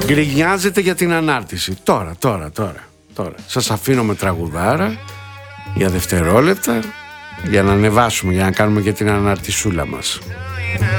γκρινιάζετε για την ανάρτηση. Τώρα. Σας αφήνω με τραγουδάρα για δευτερόλεπτα, για να ανεβάσουμε, για να κάνουμε και την αναρτησούλα μας.